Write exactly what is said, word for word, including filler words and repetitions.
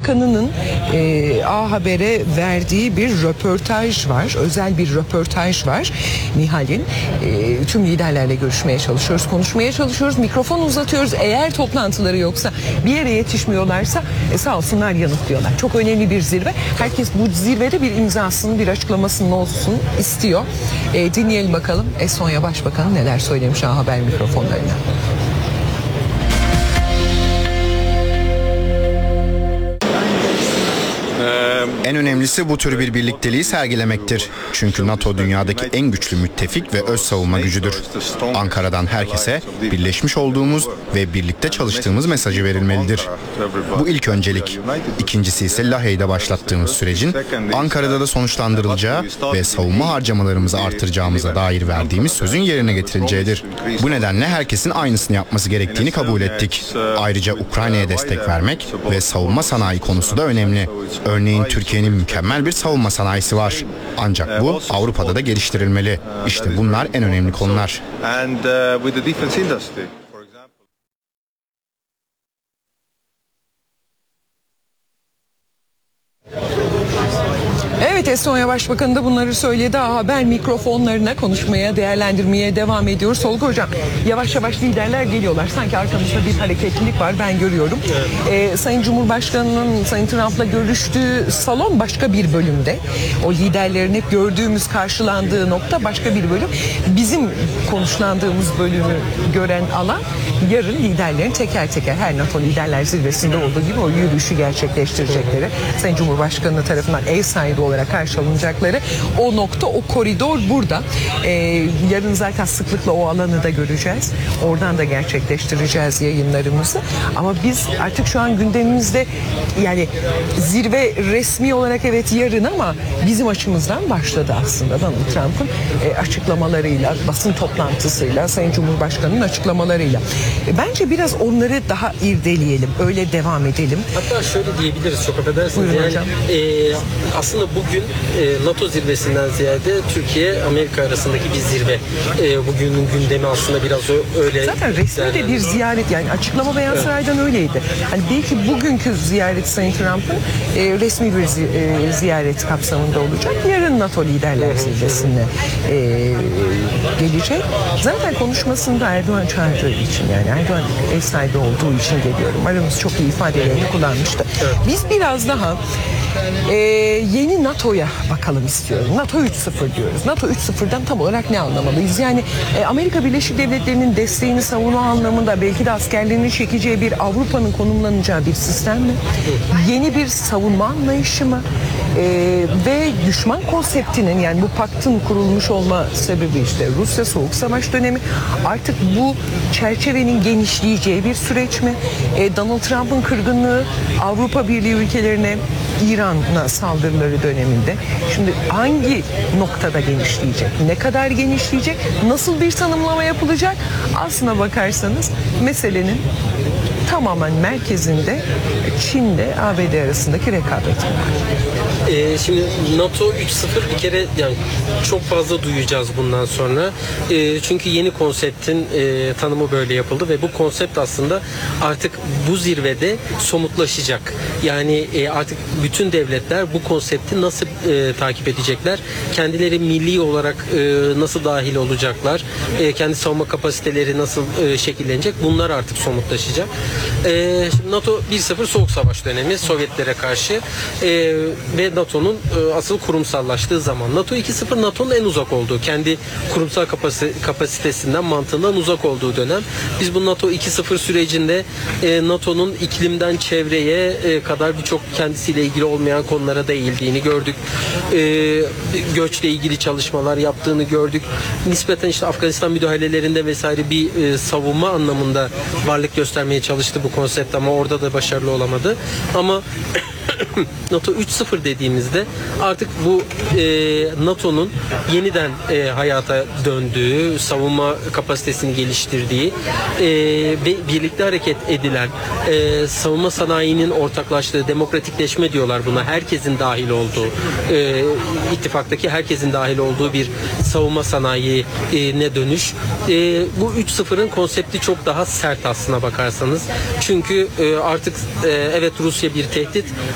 Cumhurbaşkanı'nın e, A Haber'e verdiği bir röportaj var. Özel bir röportaj var. Nihal'in e, tüm liderlerle görüşmeye çalışıyoruz, konuşmaya çalışıyoruz. Mikrofon uzatıyoruz. Eğer toplantıları yoksa, bir yere yetişmiyorlarsa e, sağ olsunlar yanıtlıyorlar. Çok önemli bir zirve. Herkes bu zirvede bir imzasının, bir açıklamasının olsun istiyor. E, dinleyelim bakalım Estonya Başbakanı neler söylemiş A Haber mikrofonlarına. En önemlisi bu tür bir birlikteliği sergilemektir. Çünkü NATO dünyadaki en güçlü müttefik ve öz savunma gücüdür. Ankara'dan herkese birleşmiş olduğumuz ve birlikte çalıştığımız mesajı verilmelidir. Bu ilk öncelik. İkincisi ise Lahey'de başlattığımız sürecin Ankara'da da sonuçlandırılacağı ve savunma harcamalarımızı artıracağımıza dair verdiğimiz sözün yerine getirileceğidir. Bu nedenle herkesin aynısını yapması gerektiğini kabul ettik. Ayrıca Ukrayna'ya destek vermek ve savunma sanayi konusu da önemli. Örneğin Türkiye'nin mükemmel bir savunma sanayisi var. Ancak bu Avrupa'da da geliştirilmeli. İşte bunlar en önemli konular. Evet, Estonya Başbakanı da bunları söyledi. A Haber mikrofonlarına konuşmaya, değerlendirmeye devam ediyoruz. Tolga Hocam, yavaş yavaş liderler geliyorlar. Sanki arkamızda bir hareketlilik var, ben görüyorum. Ee, Sayın Cumhurbaşkanı'nın Sayın Trump'la görüştüğü salon başka bir bölümde. O liderlerin hep gördüğümüz, karşılandığı nokta başka bir bölüm. Bizim konuşlandığımız bölümü gören alan, yarın liderlerin teker teker her NATO Liderler Zirvesi'nde olduğu gibi o yürüyüşü gerçekleştirecekleri, Sayın Cumhurbaşkanı tarafından ev sahibi olarak karşılanacakları o nokta, o koridor burada. Ee, yarın zaten sıklıkla o alanı da göreceğiz. Oradan da gerçekleştireceğiz yayınlarımızı. Ama biz artık şu an gündemimizde, yani zirve resmi olarak evet yarın ama bizim açımızdan başladı aslında. Donald Trump'ın e, açıklamalarıyla, basın toplantısıyla, Sayın Cumhurbaşkanı'nın açıklamalarıyla. E, bence biraz onları daha irdeleyelim. Öyle devam edelim. Hatta şöyle diyebiliriz, çok affedersiniz. Buyurun yani, hocam. E, aslında bugün e, NATO zirvesinden ziyade Türkiye-Amerika arasındaki bir zirve. E, bugünün gündemi aslında biraz öyle. Zaten resmi de bir ziyaret, yani açıklama Beyaz evet. Saray'dan öyleydi. Hani belki bugünkü ziyaret Sayın Trump'ın e, resmi bir zi, e, ziyaret kapsamında olacak. Yarın NATO Liderler Zirvesi'ne e, gelecek. Zaten konuşmasında Erdoğan çağırdığı için, yani Erdoğan ev sahibi olduğu için geliyorum. Aramız çok iyi ifadelerini kullanmıştı. Evet. Biz biraz daha Ee, yeni NATO'ya bakalım istiyorum. NATO üç sıfır diyoruz. NATO üç sıfırdan tam olarak ne anlamalıyız? Yani e, Amerika Birleşik Devletleri'nin desteğini savunma anlamında belki de askerlerini çekeceği bir Avrupa'nın konumlanacağı bir sistem mi? Yeni bir savunma anlayışı mı? Ee, ve düşman konseptinin, yani bu paktın kurulmuş olma sebebi işte Rusya Soğuk Savaş dönemi, artık bu çerçevenin genişleyeceği bir süreç mi? Ee, Donald Trump'ın kırgınlığı Avrupa Birliği ülkelerine, İran'a saldırıları döneminde şimdi hangi noktada genişleyecek? Ne kadar genişleyecek? Nasıl bir tanımlama yapılacak? Aslına bakarsanız meselenin tamamen merkezinde Çin'le A B D arasındaki rekabet var. Ee, şimdi NATO üç sıfır bir kere yani çok fazla duyacağız bundan sonra. Ee, çünkü yeni konseptin e, tanımı böyle yapıldı ve bu konsept aslında artık bu zirvede somutlaşacak. Yani e, artık bütün devletler bu konsepti nasıl e, takip edecekler? Kendileri milli olarak e, nasıl dahil olacaklar? E, kendi savunma kapasiteleri nasıl e, şekillenecek? Bunlar artık somutlaşacak. E, şimdi NATO bir sıfır Soğuk Savaş dönemi Sovyetlere karşı e, ve NATO'nun e, asıl kurumsallaştığı zaman. NATO iki sıfır NATO'nun en uzak olduğu, kendi kurumsal kapasite, kapasitesinden, mantığından uzak olduğu dönem. Biz bu NATO iki sıfır sürecinde e, NATO'nun iklimden çevreye e, kadar birçok kendisiyle ilgili olmayan konulara da eğildiğini gördük. E, göçle ilgili çalışmalar yaptığını gördük. Nispeten işte Afganistan müdahalelerinde vesaire bir e, savunma anlamında varlık göstermeye çalıştı bu konsept ama orada da başarılı olamadı. Ama NATO üç sıfır dediğimizde artık bu e, NATO'nun yeniden e, hayata döndüğü, savunma kapasitesini geliştirdiği e, ve birlikte hareket edilen e, savunma sanayinin ortaklaştığı, demokratikleşme diyorlar buna, herkesin dahil olduğu, e, ittifaktaki herkesin dahil olduğu bir savunma sanayine dönüş. E, bu üç sıfırın konsepti çok daha sert aslına bakarsanız. Çünkü e, artık e, evet Rusya bir tehdit